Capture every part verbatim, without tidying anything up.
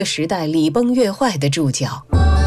时代礼崩乐坏的注脚。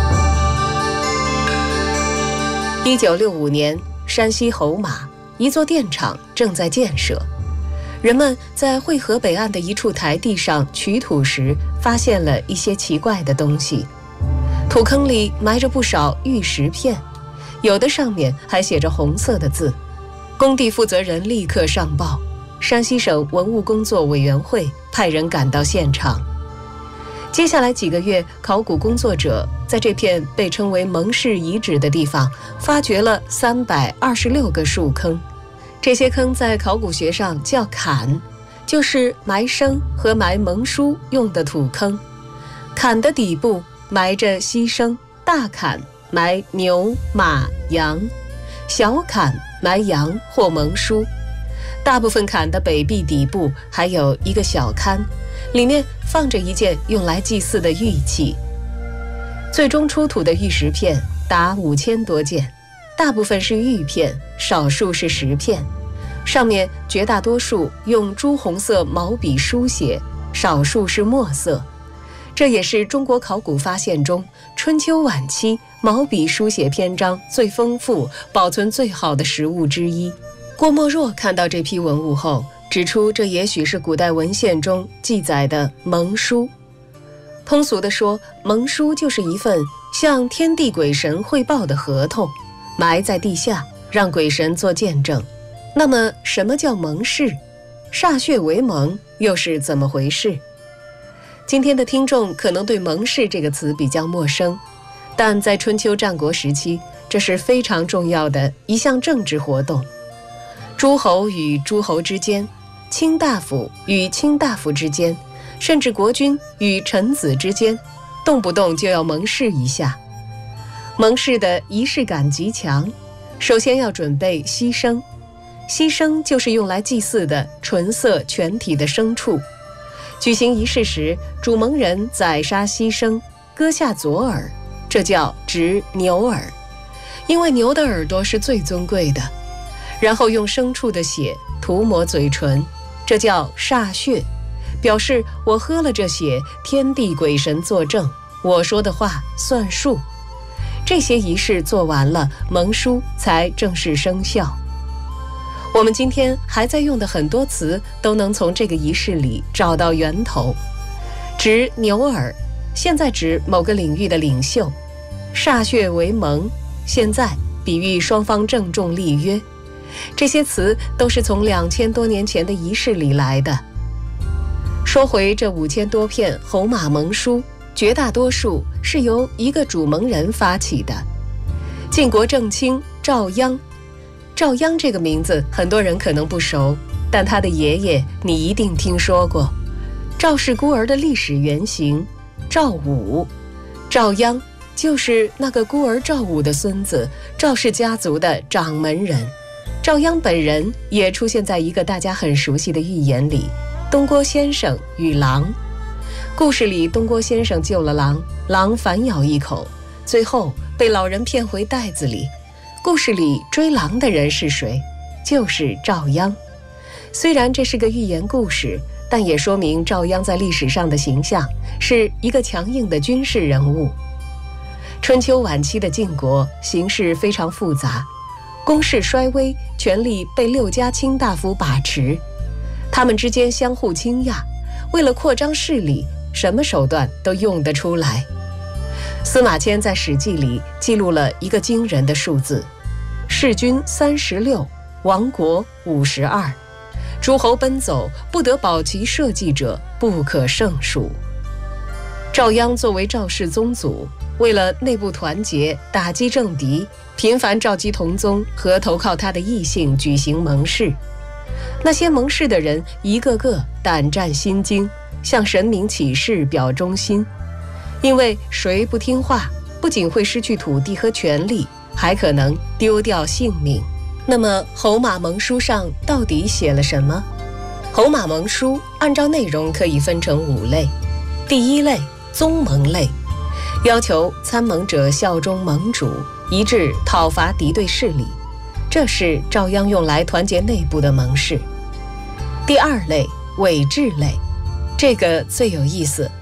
一九六五年，山西侯马一座电厂正在建设，人们在汇河北岸的一处台地上取土时，发现了一些奇怪的东西。土坑里埋着不少玉石片，有的上面还写着红色的字。工地负责人立刻上报，山西省文物工作委员会派人赶到现场。接下来几个月，考古工作者在这片被称为蒙氏遗址的地方发掘了三百二十六个树坑。这些坑在考古学上叫坎，就是埋生和埋蒙书用的土坑。坎的底部埋着牺牲，大坎埋牛马羊，小坎埋羊或蒙书。大部分坎的北壁底部还有一个小龛，里面放着一件用来祭祀的玉器。最终出土的玉石片达五千多件，大部分是玉片，少数是石片，上面绝大多数用朱红色毛笔书写，少数是墨色。这也是中国考古发现中春秋晚期毛笔书写篇章最丰富、保存最好的实物之一。郭沫若看到这批文物后，指出这也许是古代文献中记载的蒙书。通俗地说，蒙书就是一份向天地鬼神汇报的合同，埋在地下，让鬼神做见证。那么什么叫蒙氏？歃血为盟又是怎么回事？今天的听众可能对蒙氏这个词比较陌生，但在春秋战国时期，这是非常重要的一项政治活动。诸侯与诸侯之间，卿大夫与卿大夫之间，甚至国君与臣子之间，动不动就要盟誓一下。盟誓的仪式感极强，首先要准备牺牲，牺牲就是用来祭祀的纯色全体的牲畜。举行仪式时，主盟人宰杀牺牲，割下左耳，这叫执牛耳，因为牛的耳朵是最尊贵的。然后用牲畜的血涂抹嘴唇，这叫歃血，表示我喝了这血，天地鬼神作证，我说的话算数。这些仪式做完了，盟书才正式生效。我们今天还在用的很多词都能从这个仪式里找到源头。执牛耳，现在指某个领域的领袖；歃血为盟，现在比喻双方郑重立约。这些词都是从两千多年前的仪式里来的。说回这五千多片侯马盟书，绝大多数是由一个主盟人发起的。晋国正卿赵鞅，赵鞅这个名字很多人可能不熟，但他的爷爷你一定听说过。赵氏孤儿的历史原型赵武，赵鞅就是那个孤儿赵武的孙子，赵氏家族的掌门人。赵鞅本人也出现在一个大家很熟悉的寓言里，东郭先生与狼。故事里东郭先生救了狼，狼反咬一口，最后被老人骗回袋子里。故事里追狼的人是谁？就是赵鞅。虽然这是个寓言故事，但也说明赵鞅在历史上的形象是一个强硬的军事人物。春秋晚期的晋国形势非常复杂，攻势衰微，权力被六家卿大夫把持，他们之间相互倾轧，为了扩张势力，什么手段都用得出来。司马迁在《史记》里记录了一个惊人的数字：弑君三十六，亡国五十二，诸侯奔走，不得保其社稷者不可胜数。赵鞅作为赵氏宗族，为了内部团结，打击政敌，频繁召集同宗和投靠他的异姓举行盟誓。那些盟誓的人一个个胆战心惊，向神明起誓表忠心。因为谁不听话，不仅会失去土地和权力，还可能丢掉性命。那么侯马盟书上到底写了什么？侯马盟书按照内容可以分成五类。第一类，宗盟类，要求参盟者效忠盟主，一致讨伐敌对势力，这是赵鞅用来团结内部的盟誓。第二类，伪制类，这个最有意思。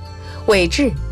韦陟